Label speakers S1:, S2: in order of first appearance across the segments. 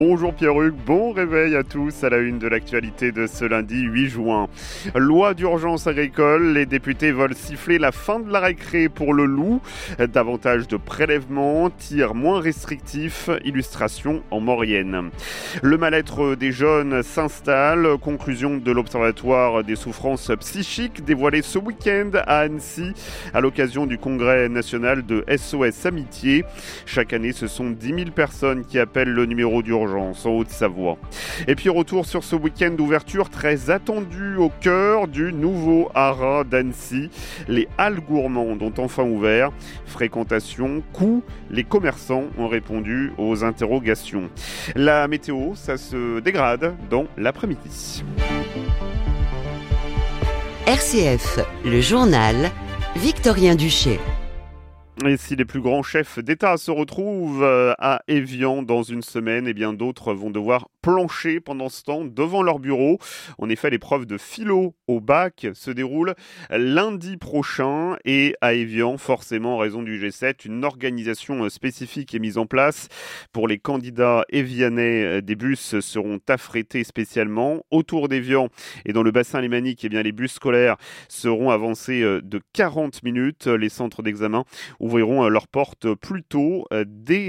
S1: Bonjour Pierre-Hugues, bon réveil à tous à la une de l'actualité de ce lundi 8 juin. Loi d'urgence agricole, les députés veulent siffler la fin de la récré pour le loup. Davantage de prélèvements, tirs moins restrictifs, illustration en Maurienne. Le mal-être des jeunes s'installe, conclusion de l'Observatoire des souffrances psychiques dévoilée ce week-end à Annecy à l'occasion du congrès national de SOS Amitié. Chaque année, ce sont 10 000 personnes qui appellent le numéro d'urgence en Haute-Savoie. Et puis retour sur ce week-end d'ouverture très attendu au cœur du nouveau haras d'Annecy. Les halles gourmandes ont enfin ouvert. Fréquentation, coût, les commerçants ont répondu aux interrogations. La météo, ça se dégrade dans l'après-midi.
S2: RCF, le journal, Victorien Duché.
S1: Et si les plus grands chefs d'État se retrouvent à Évian dans une semaine, et bien d'autres vont devoir plancher pendant ce temps devant leur bureau. En effet, l'épreuve de philo au bac se déroule lundi prochain et à Évian, forcément en raison du G7, une organisation spécifique est mise en place. Pour les candidats évianais, des bus seront affrétés spécialement. Autour d'Évian et dans le bassin lémanique, eh bien, les bus scolaires seront avancés de 40 minutes. Les centres d'examen ouvriront leurs portes plus tôt, dès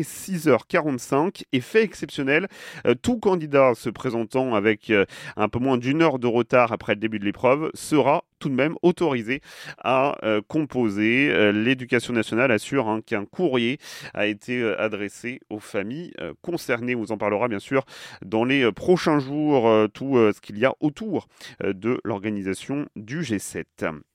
S1: 6h45. Et fait exceptionnel, tout candidat se présentant avec un peu moins d'une heure de retard après le début de l'épreuve sera tout de même autorisé à composer. L'éducation nationale assure qu'un courrier a été adressé aux familles concernées. On vous en parlera bien sûr dans les prochains jours, tout ce qu'il y a autour de l'organisation du G7.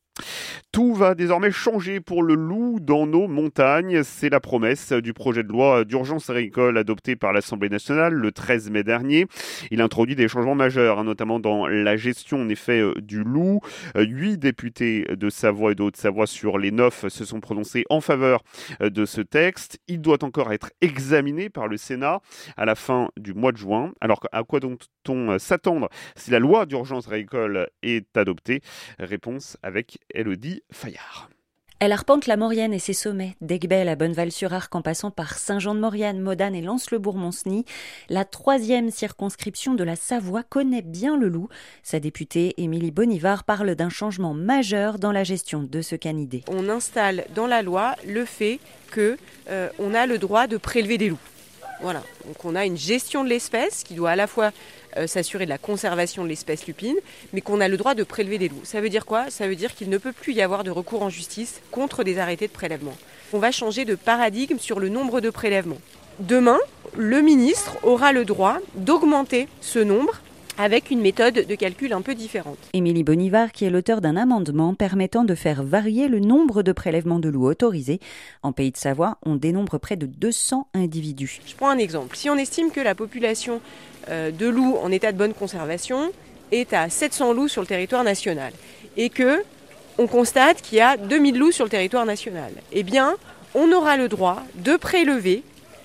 S1: Tout va désormais changer pour le loup dans nos montagnes. C'est la promesse du projet de loi d'urgence agricole adopté par l'Assemblée nationale le 13 mai dernier. Il introduit des changements majeurs, notamment dans la gestion en effet du loup. 8 députés de Savoie et de Haute-Savoie sur les 9 se sont prononcés en faveur de ce texte. Il doit encore être examiné par le Sénat à la fin du mois de juin. Alors à quoi doit-on s'attendre si la loi d'urgence agricole est adoptée? Réponse avec Élodie Fayard.
S3: Elle arpente la Maurienne et ses sommets, d'Aiguebel à Bonneval-sur-Arc en passant par Saint-Jean-de-Maurienne, Modane et Lens-le-Bourg-Monceny. La 3e circonscription de la Savoie connaît bien le loup. Sa députée Émilie Bonivard parle d'un changement majeur dans la gestion de ce canidé.
S4: On installe dans la loi le fait qu'on a le droit de prélever des loups. Voilà, donc on a une gestion de l'espèce qui doit à la fois s'assurer de la conservation de l'espèce lupine, mais qu'on a le droit de prélever des loups. Ça veut dire quoi ? Ça veut dire qu'il ne peut plus y avoir de recours en justice contre des arrêtés de prélèvement. On va changer de paradigme sur le nombre de prélèvements. Demain, le ministre aura le droit d'augmenter ce nombre avec une méthode de calcul un peu différente.
S3: Émilie Bonivard, qui est l'auteur d'un amendement permettant de faire varier le nombre de prélèvements de loups autorisés. En Pays de Savoie, on dénombre près de 200 individus.
S4: Je prends un exemple. Si on estime que la population de loups en état de bonne conservation est à 700 loups sur le territoire national et que on constate qu'il y a 2000 loups sur le territoire national, eh bien, on aura le droit de prélever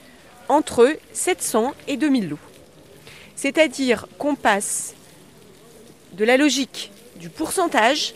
S4: entre 700 et 2000 loups. C'est-à-dire qu'on passe de la logique du pourcentage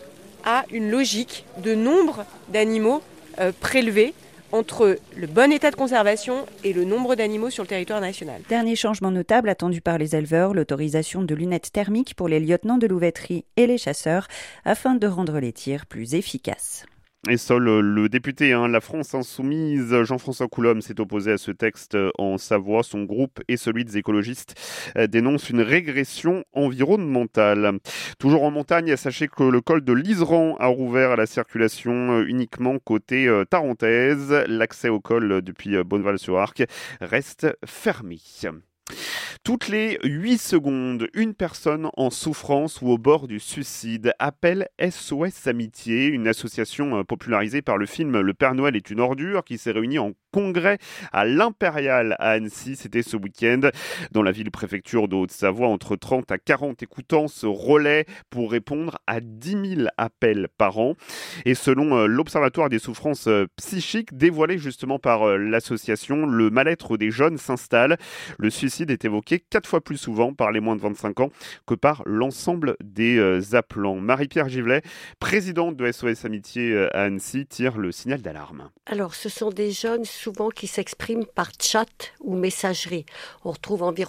S4: à une logique de nombre d'animaux prélevés entre le bon état de conservation et le nombre d'animaux sur le territoire national.
S3: Dernier changement notable attendu par les éleveurs, l'autorisation de lunettes thermiques pour les lieutenants de louveterie et les chasseurs afin de rendre les tirs plus efficaces.
S1: Et seul le député La France Insoumise, Jean-François Coulombe, s'est opposé à ce texte en Savoie. Son groupe et celui des écologistes dénoncent une régression environnementale. Toujours en montagne, sachez que le col de l'Iseran a rouvert à la circulation uniquement côté tarentaise. L'accès au col depuis Bonneval-sur-Arc reste fermé. Toutes les 8 secondes, une personne en souffrance ou au bord du suicide appelle SOS Amitié, une association popularisée par le film Le Père Noël est une ordure qui s'est réunie en congrès à l'Impérial à Annecy. C'était ce week-end dans la ville-préfecture de Haute-Savoie. Entre 30 à 40 écoutants se relaient pour répondre à 10 000 appels par an. Et selon l'Observatoire des souffrances psychiques dévoilé justement par l'association, le mal-être des jeunes s'installe. Le suicide est évoqué appelés 4 fois plus souvent par les moins de 25 ans que par l'ensemble des appelants. Marie-Pierre Givlet, présidente de SOS Amitié à Annecy, tire le signal d'alarme.
S5: Alors, ce sont des jeunes souvent qui s'expriment par chat ou messagerie. On retrouve environ